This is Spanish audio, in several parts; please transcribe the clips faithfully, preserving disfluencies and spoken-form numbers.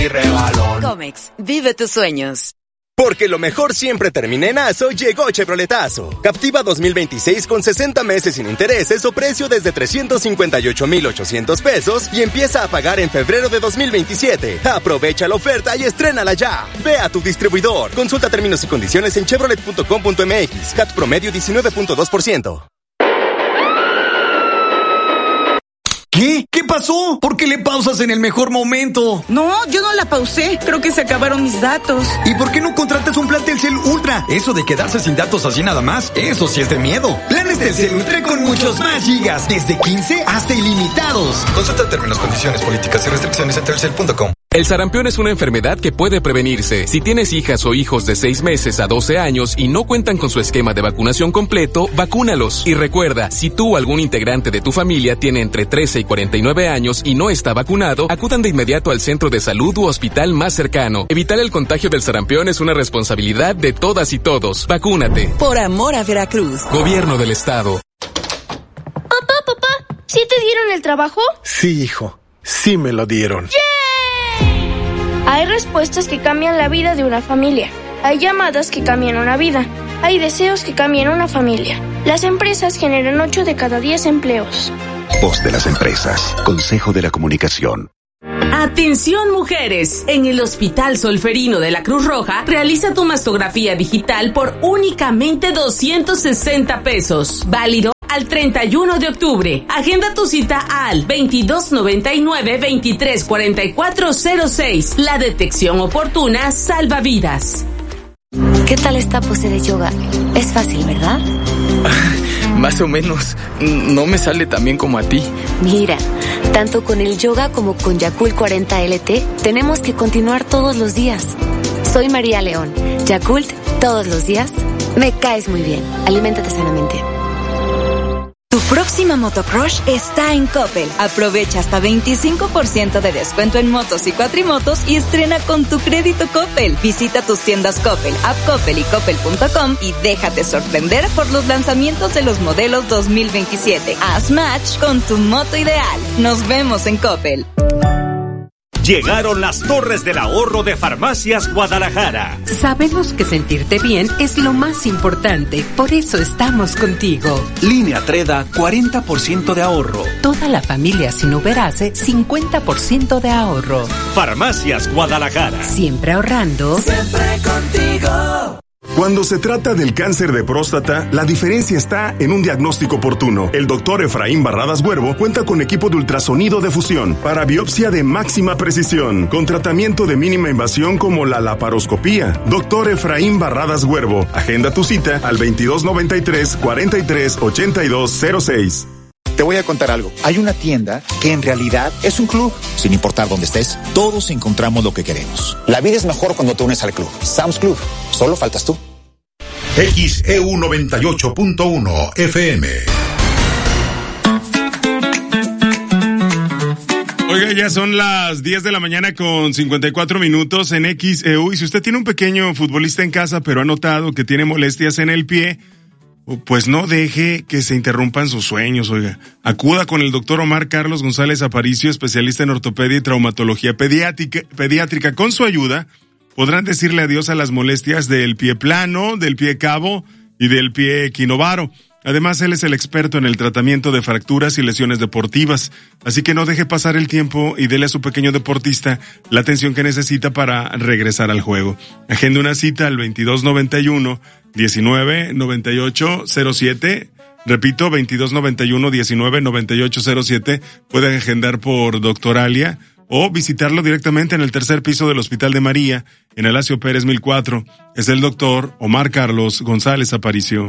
mi rebalón. Comex, vive tus sueños. Porque lo mejor siempre termina en Aso, llegó Chevroletazo. Captiva dos mil veintiséis con sesenta meses sin intereses o precio desde trescientos cincuenta y ocho mil ochocientos pesos y empieza a pagar en febrero de dos mil veintisiete. Aprovecha la oferta y estrénala ya. Ve a tu distribuidor. Consulta términos y condiciones en chevrolet punto com punto m x. C A T promedio diecinueve punto dos por ciento. ¿Qué? ¿Qué pasó? ¿Por qué le pausas en el mejor momento? No, yo no la pausé. Creo que se acabaron mis datos. ¿Y por qué no contratas un plan Telcel Ultra? Eso de quedarse sin datos así nada más, eso sí es de miedo. Planes Telcel Ultra con muchos más gigas, desde quince hasta ilimitados. Consulta términos, condiciones, políticas y restricciones en telcel punto com. El sarampión es una enfermedad que puede prevenirse. Si tienes hijas o hijos de seis meses a doce años y no cuentan con su esquema de vacunación completo, vacúnalos. Y recuerda, si tú o algún integrante de tu familia tiene entre trece y cuarenta y nueve años y no está vacunado, acudan de inmediato al centro de salud u hospital más cercano. Evitar el contagio del sarampión es una responsabilidad de todas y todos. Vacúnate. Por amor a Veracruz. Gobierno del Estado. Papá, papá, ¿sí te dieron el trabajo? Sí, hijo. Sí me lo dieron. ¡Yeah! Hay respuestas que cambian la vida de una familia. Hay llamadas que cambian una vida. Hay deseos que cambian una familia. Las empresas generan ocho de cada diez empleos. Voz de las empresas. Consejo de la Comunicación. Atención mujeres, en el Hospital Solferino de la Cruz Roja realiza tu mastografía digital por únicamente doscientos sesenta pesos, válido al treinta y uno de octubre. Agenda tu cita al veintidós noventa y nueve, veintitrés cuarenta y cuatro cero seis. La detección oportuna salva vidas. ¿Qué tal esta pose de yoga? Es fácil, ¿verdad? Más o menos. No me sale tan bien como a ti. Mira, tanto con el yoga como con Yakult cuarenta L T, tenemos que continuar todos los días. Soy María León. Yakult, todos los días. Me caes muy bien. Aliméntate sanamente. Tu próxima motocrush está en Coppel. Aprovecha hasta veinticinco por ciento de descuento en motos y cuatrimotos y estrena con tu crédito Coppel. Visita tus tiendas Coppel, App Coppel y Coppel punto com y déjate sorprender por los lanzamientos de los modelos dos mil veintisiete. Haz match con tu moto ideal. Nos vemos en Coppel. Llegaron las Torres del Ahorro de Farmacias Guadalajara. Sabemos que sentirte bien es lo más importante, por eso estamos contigo. Línea Treda, cuarenta por ciento de ahorro. Toda la familia sin Uberase, cincuenta por ciento de ahorro. Farmacias Guadalajara. Siempre ahorrando. Siempre contigo. Cuando se trata del cáncer de próstata, la diferencia está en un diagnóstico oportuno. El doctor Efraín Barradas Huervo cuenta con equipo de ultrasonido de fusión para biopsia de máxima precisión, con tratamiento de mínima invasión como la laparoscopía. Doctor Efraín Barradas Huervo, agenda tu cita al veintidós noventa y tres, cuarenta y tres, ochenta y dos cero seis. Te voy a contar algo. Hay una tienda que en realidad es un club. Sin importar dónde estés, todos encontramos lo que queremos. La vida es mejor cuando te unes al club. Sam's Club. Solo faltas tú. X E U noventa y ocho punto uno F M. Oiga, ya son las diez de la mañana con cincuenta y cuatro minutos en X E U. Y si usted tiene un pequeño futbolista en casa, pero ha notado que tiene molestias en el pie, pues no deje que se interrumpan sus sueños, oiga. Acuda con el doctor Omar Carlos González Aparicio, especialista en ortopedia y traumatología pediátrica. pediátrica. Con su ayuda, podrán decirle adiós a las molestias del pie plano, del pie cabo y del pie equinovaro. Además, él es el experto en el tratamiento de fracturas y lesiones deportivas. Así que no deje pasar el tiempo y dele a su pequeño deportista la atención que necesita para regresar al juego. Agende una cita al veintidós noventa y uno, diecinueve noventa y ocho cero siete. Repito, veintidós noventa y uno, diecinueve noventa y ocho cero siete. Pueden agendar por Doctoralia o visitarlo directamente en el tercer piso del Hospital de María, en Alacio Pérez mil cuatro. Es el doctor Omar Carlos González Aparicio.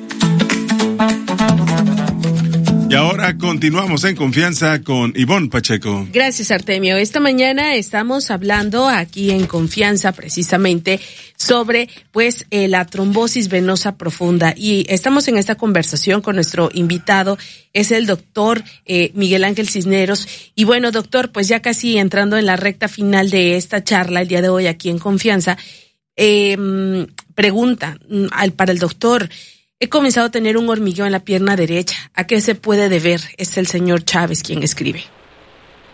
Y ahora continuamos en Confianza con Ivonne Pacheco. Gracias, Artemio. Esta mañana estamos hablando aquí en Confianza precisamente sobre pues eh, la trombosis venosa profunda y estamos en esta conversación con nuestro invitado, es el doctor eh, Miguel Ángel Cisneros. Y bueno, doctor, pues ya casi entrando en la recta final de esta charla el día de hoy aquí en Confianza, eh, pregunta al, para el doctor: he comenzado a tener un hormigueo en la pierna derecha. ¿A qué se puede deber? Es el señor Chávez quien escribe.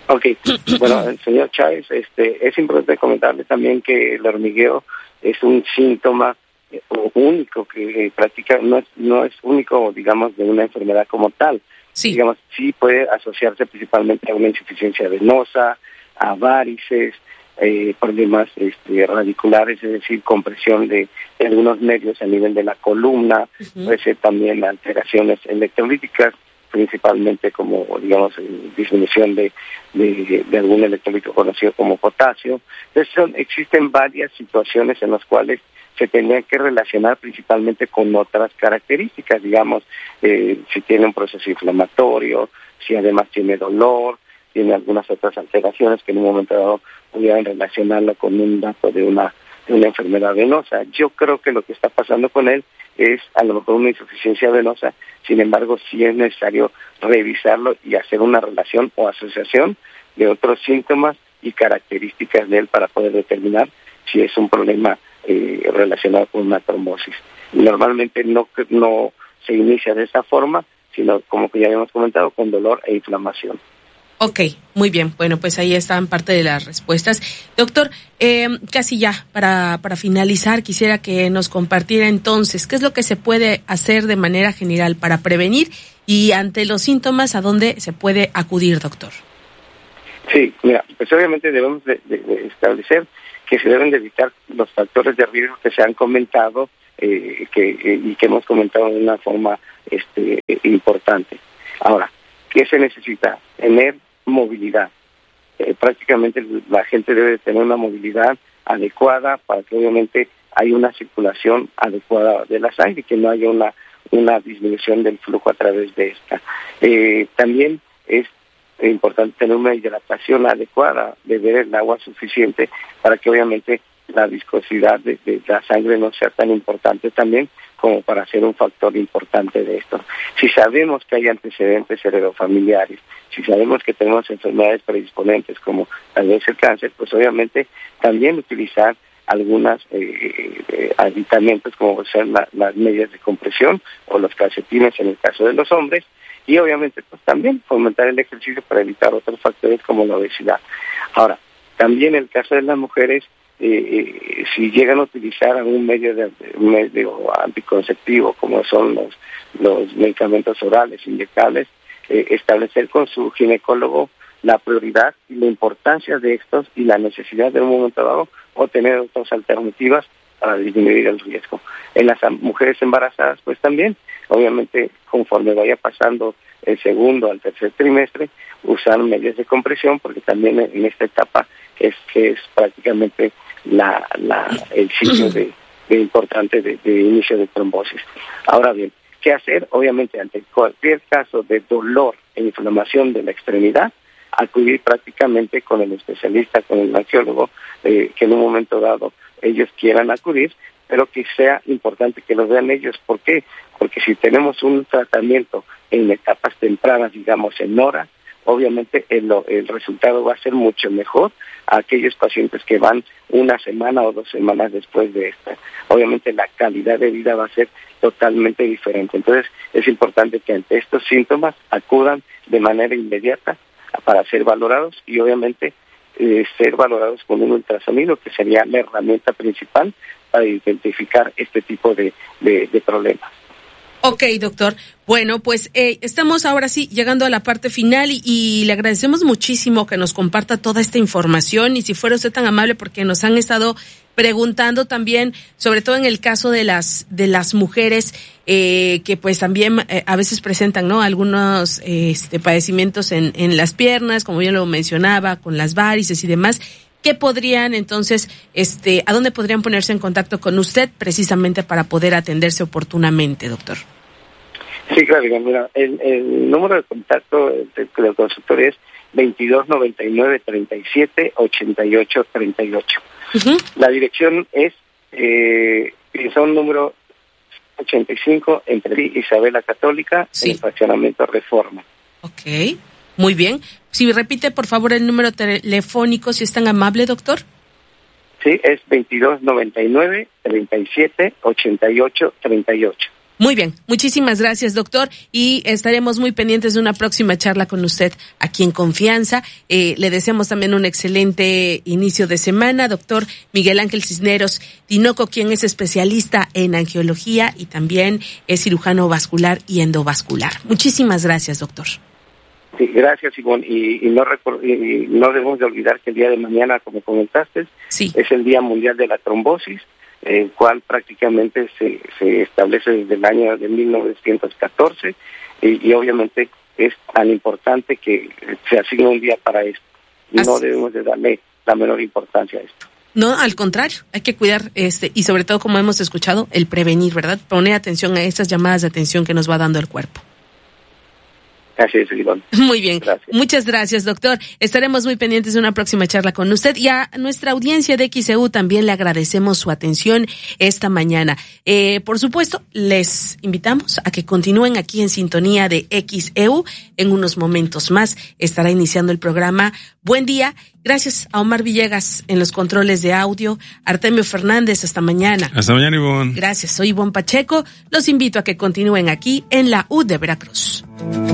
Ok, bueno, señor Chávez, este, es importante comentarle también que el hormigueo es un síntoma eh, único que eh, practica, no es, no es único, digamos, de una enfermedad como tal. Sí. Digamos, sí puede asociarse principalmente a una insuficiencia venosa, a varices, eh, problemas este, radiculares, es decir, compresión de, de algunos nervios a nivel de la columna, uh-huh. puede ser también alteraciones electrolíticas, principalmente como, digamos, disminución de, de, de algún electrolito conocido como potasio. Entonces, son, existen varias situaciones en las cuales se tendrían que relacionar principalmente con otras características, digamos, eh, si tiene un proceso inflamatorio, si además tiene dolor, tiene algunas otras alteraciones que en un momento dado pudieran relacionarlo con un dato de una, de una enfermedad venosa. Yo creo que lo que está pasando con él es a lo mejor una insuficiencia venosa, sin embargo sí es necesario revisarlo y hacer una relación o asociación de otros síntomas y características de él para poder determinar si es un problema eh, relacionado con una trombosis. Normalmente no, no se inicia de esa forma, sino como que ya habíamos comentado, con dolor e inflamación. Ok, muy bien. Bueno, pues ahí están parte de las respuestas. Doctor, eh, casi ya, para, para finalizar, quisiera que nos compartiera entonces qué es lo que se puede hacer de manera general para prevenir y ante los síntomas, ¿a dónde se puede acudir, doctor? Sí, mira, pues obviamente debemos de, de, de establecer que se deben de evitar los factores de riesgo que se han comentado eh, que, eh, y que hemos comentado de una forma este, importante. Ahora, ¿qué se necesita? Tener movilidad. Eh, prácticamente la gente debe tener una movilidad adecuada para que obviamente haya una circulación adecuada de la sangre y que no haya una, una disminución del flujo a través de esta. Eh, también es importante tener una hidratación adecuada, beber el agua suficiente para que obviamente la viscosidad de, de la sangre no sea tan importante también como para ser un factor importante de esto. Si sabemos que hay antecedentes heredofamiliares, si sabemos que tenemos enfermedades predisponentes como tal vez el cáncer, pues obviamente también utilizar algunos eh, eh, aditamentos como son la, las medias de compresión o los calcetines en el caso de los hombres, y obviamente pues también fomentar el ejercicio para evitar otros factores como la obesidad. Ahora, también en el caso de las mujeres, Eh, eh, si llegan a utilizar algún medio de, un medio anticonceptivo como son los los medicamentos orales, inyectables, eh, establecer con su ginecólogo la prioridad y la importancia de estos y la necesidad de un momento dado o tener otras alternativas para disminuir el riesgo. En las mujeres embarazadas, pues también, obviamente, conforme vaya pasando el segundo al tercer trimestre, usar medidas de compresión, porque también en esta etapa es que es prácticamente la, la el sitio de, de importante de, de inicio de trombosis. Ahora bien, ¿qué hacer? Obviamente, ante cualquier caso de dolor e inflamación de la extremidad, acudir prácticamente con el especialista, con el angiólogo, eh, que en un momento dado ellos quieran acudir, pero que sea importante que lo vean ellos. ¿Por qué? Porque si tenemos un tratamiento en etapas tempranas, digamos en horas, obviamente el, el resultado va a ser mucho mejor a aquellos pacientes que van una semana o dos semanas después de esta. Obviamente la calidad de vida va a ser totalmente diferente. Entonces es importante que ante estos síntomas acudan de manera inmediata para ser valorados y obviamente eh, ser valorados con un ultrasonido, que sería la herramienta principal para identificar este tipo de, de, de problemas. Ok, doctor. Bueno, pues eh, estamos ahora sí llegando a la parte final y, y le agradecemos muchísimo que nos comparta toda esta información y si fuera usted tan amable porque nos han estado preguntando también, sobre todo en el caso de las de las mujeres eh, que pues también eh, a veces presentan, ¿no? Algunos eh, este, padecimientos en, en las piernas, como bien lo mencionaba, con las varices y demás. ¿Qué podrían entonces, este, a dónde podrían ponerse en contacto con usted precisamente para poder atenderse oportunamente, doctor? Sí, claro, mira, el, el número de contacto del, del consultorio es veintidós noventa y nueve treinta y siete ochenta y ocho treinta y ocho. Uh-huh. La dirección es eh, son número ochenta y cinco entre Isabela Católica, sí. En el fraccionamiento Reforma. Ok, muy bien. Si repite, por favor, el número telefónico, si es tan amable, doctor. Sí, es veintidós noventa y nueve treinta y siete ochenta y ocho treinta y ocho. Muy bien, muchísimas gracias, doctor, y estaremos muy pendientes de una próxima charla con usted aquí en Confianza. Eh, le deseamos también un excelente inicio de semana, doctor Miguel Ángel Cisneros Tinoco, quien es especialista en angiología y también es cirujano vascular y endovascular. Muchísimas gracias, doctor. Sí, gracias, Ivonne, y, y, no record- y no debemos de olvidar que el día de mañana, como comentaste, sí. es el Día Mundial de la Trombosis, el cual prácticamente se, se establece desde el año de mil novecientos catorce y, y obviamente es tan importante que se asigne un día para esto. No Así. debemos de darle la menor importancia a esto. No, al contrario, hay que cuidar este y sobre todo, como hemos escuchado, el prevenir, ¿verdad? Poner atención a estas llamadas de atención que nos va dando el cuerpo. Así es, Ivonne. Muy bien. Gracias. Muchas gracias, doctor. Estaremos muy pendientes de una próxima charla con usted y a nuestra audiencia de X E U también le agradecemos su atención esta mañana. Eh, por supuesto, les invitamos a que continúen aquí en sintonía de X E U. En unos momentos más estará iniciando el programa Buen Día. Gracias a Omar Villegas en los controles de audio. Artemio Fernández, hasta mañana. Hasta mañana, Ivonne. Gracias, soy Ivonne Pacheco. Los invito a que continúen aquí en la U de Veracruz.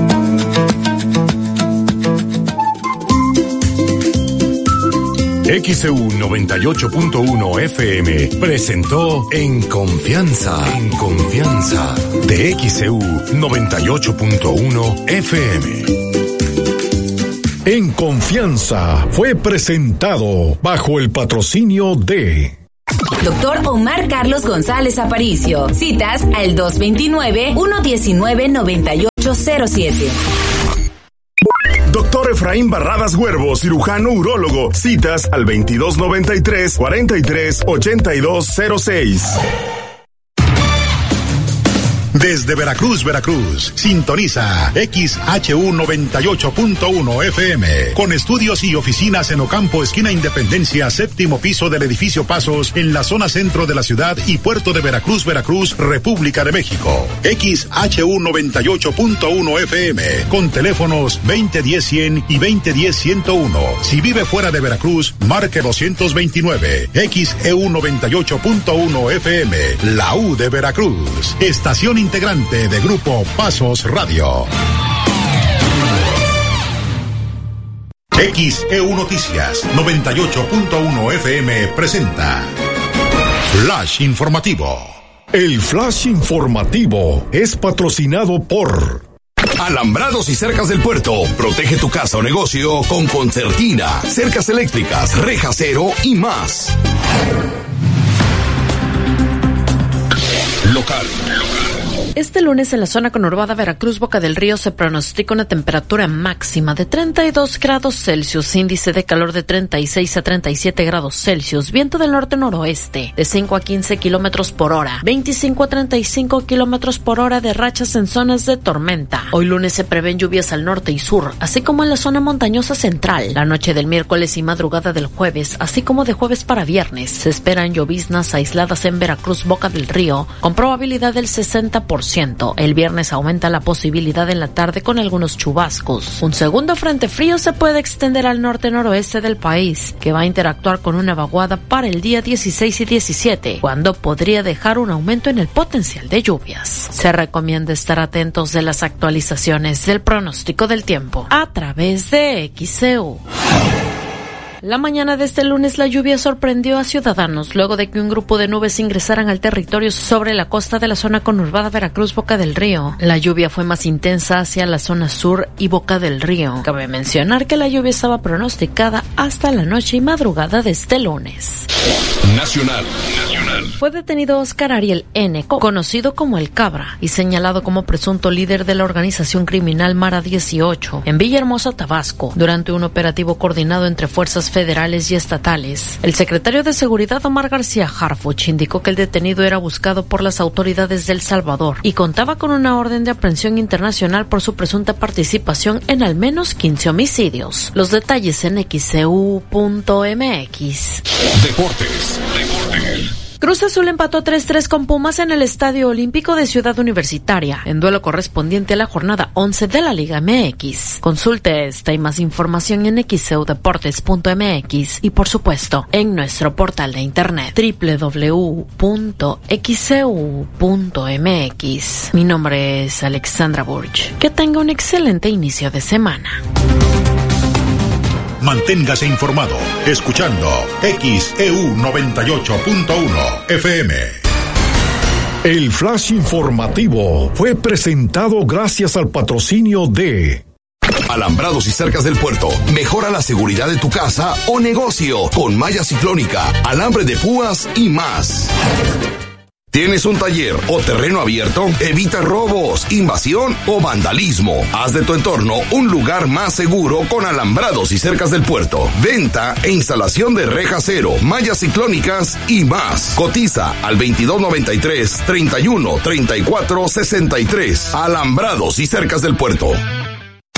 X E U noventa y ocho punto uno F M presentó En Confianza, En Confianza de X E U noventa y ocho punto uno F M. En Confianza fue presentado bajo el patrocinio de Doctor Omar Carlos González Aparicio. Citas al dos dos nueve, uno uno nueve, nueve ocho cero siete. Doctor Efraín Barradas Huervo, cirujano urólogo. Citas al veintidós noventa y tres, cuarenta y tres, ochenta y dos cero seis. Desde Veracruz, Veracruz, sintoniza X H U noventa y ocho punto uno F M, con estudios y oficinas en Ocampo, esquina Independencia, séptimo piso del edificio Pasos, en la zona centro de la ciudad y puerto de Veracruz, Veracruz, República de México. X H U noventa y ocho punto uno F M, con teléfonos veinte diez cien y veinte diez ciento uno. Si vive fuera de Veracruz, marque doscientos veintinueve. X E U noventa y ocho punto uno F M, la U de Veracruz. Estación integrante de Grupo Pasos Radio. X E U Noticias noventa y ocho punto uno F M presenta Flash Informativo. El Flash Informativo es patrocinado por Alambrados y cercas del puerto. Protege tu casa o negocio con Concertina, cercas eléctricas, reja cero y más. Local. Este lunes en la zona conurbada Veracruz, Boca del Río, se pronostica una temperatura máxima de treinta y dos grados Celsius, índice de calor de treinta y seis a treinta y siete grados Celsius, viento del norte-noroeste de cinco a quince kilómetros por hora, veinticinco a treinta y cinco kilómetros por hora de rachas en zonas de tormenta. Hoy lunes se prevén lluvias al norte y sur, así como en la zona montañosa central. La noche del miércoles y madrugada del jueves, así como de jueves para viernes, se esperan lloviznas aisladas en Veracruz, Boca del Río, con probabilidad del sesenta por ciento. El viernes aumenta la posibilidad en la tarde con algunos chubascos. Un segundo frente frío se puede extender al norte-noroeste del país, que va a interactuar con una vaguada para el día dieciséis y diecisiete, cuando podría dejar un aumento en el potencial de lluvias. Se recomienda estar atentos de las actualizaciones del pronóstico del tiempo a través de X E U. La mañana de este lunes la lluvia sorprendió a ciudadanos luego de que un grupo de nubes ingresaran al territorio sobre la costa de la zona conurbada Veracruz, Boca del Río. La lluvia fue más intensa hacia la zona sur y Boca del Río. Cabe mencionar que la lluvia estaba pronosticada hasta la noche y madrugada de este lunes. Nacional. Nacional. Fue detenido Oscar Ariel N., conocido como El Cabra, y señalado como presunto líder de la organización criminal Mara dieciocho en Villahermosa, Tabasco, durante un operativo coordinado entre fuerzas federales y estatales. El secretario de Seguridad, Omar García Harfuch, indicó que el detenido era buscado por las autoridades de El Salvador y contaba con una orden de aprehensión internacional por su presunta participación en al menos quince homicidios. Los detalles en X E U punto M X. Deportes. Deportes. Cruz Azul empató tres tres con Pumas en el Estadio Olímpico de Ciudad Universitaria, en duelo correspondiente a la jornada once de la Liga M X. Consulte esta y más información en x e u deportes punto m x y por supuesto en nuestro portal de internet doble u doble u doble u punto x e u punto m x. Mi nombre es Alexandra Burch. Que tenga un excelente inicio de semana. Manténgase informado escuchando X E U noventa y ocho punto uno F M. El flash informativo fue presentado gracias al patrocinio de Alambrados y cercas del puerto. Mejora la seguridad de tu casa o negocio con malla ciclónica, alambre de púas y más. ¿Tienes un taller o terreno abierto? Evita robos, invasión o vandalismo. Haz de tu entorno un lugar más seguro con Alambrados y cercas del puerto. Venta e instalación de rejas cero, mallas ciclónicas y más. Cotiza al veintidós noventa y tres, treinta y uno, treinta y cuatro, sesenta y tres. Alambrados y cercas del puerto.